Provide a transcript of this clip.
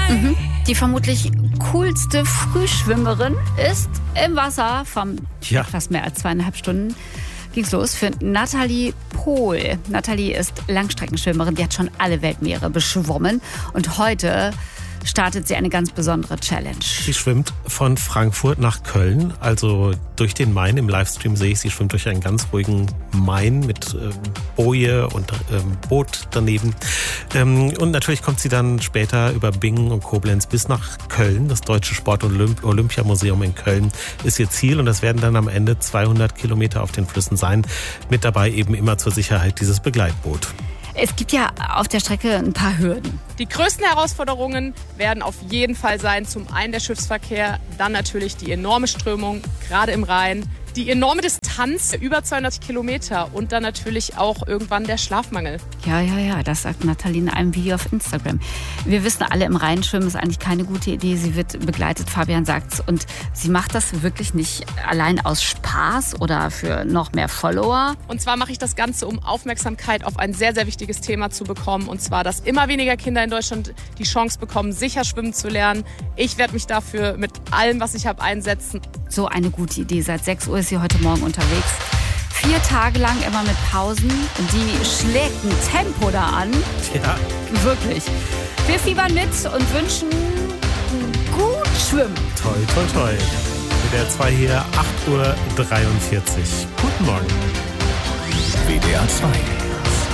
Die vermutlich coolste Frühschwimmerin ist im Wasser. Vom etwas mehr als 2,5 Stunden ging's los für Nathalie Pohl. Nathalie ist Langstreckenschwimmerin, die hat schon alle Weltmeere beschwommen. Und heute startet sie eine ganz besondere Challenge. Sie schwimmt von Frankfurt nach Köln, also durch den Main. Im Livestream sehe ich, sie schwimmt durch einen ganz ruhigen Main mit Boje und Boot daneben. Und natürlich kommt sie dann später über Bingen und Koblenz bis nach Köln. Das Deutsche Sport- und Olympiamuseum in Köln ist ihr Ziel. Und das werden dann am Ende 200 Kilometer auf den Flüssen sein. Mit dabei eben immer zur Sicherheit dieses Begleitboot. Es gibt ja auf der Strecke ein paar Hürden. Die größten Herausforderungen werden auf jeden Fall sein, zum einen der Schiffsverkehr, dann natürlich die enorme Strömung, gerade im Rhein, die enorme Distanz, über 200 Kilometer und dann natürlich auch irgendwann der Schlafmangel. Ja, das sagt Nathalie in einem Video auf Instagram. Wir wissen alle, im Rhein schwimmen ist eigentlich keine gute Idee. Sie wird begleitet, Fabian sagt's. Und sie macht das wirklich nicht allein aus Spaß oder für noch mehr Follower. Und zwar mache ich das Ganze, um Aufmerksamkeit auf ein sehr, sehr wichtiges Thema zu bekommen. Und zwar, dass immer weniger Kinder in Deutschland die Chance bekommen, sicher schwimmen zu lernen. Ich werde mich dafür mit allem, was ich habe, einsetzen. So eine gute Idee. Seit 6 Uhr ist sie heute Morgen unterwegs. 4 Tage lang immer mit Pausen. Und die schlägt ein Tempo da an. Ja. Wirklich. Wir fiebern mit und wünschen gut Schwimmen. Toi, toi, toi. WDR 2 hier, 8:43 Uhr. Guten Morgen. WDR 2